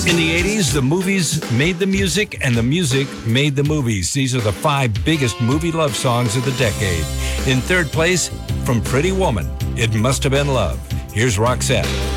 In the 80s, the movies made the music, and the music made the movies. These are the 5 biggest movie love songs of the decade. In third place, from Pretty Woman, It Must Have Been Love. Here's Roxette.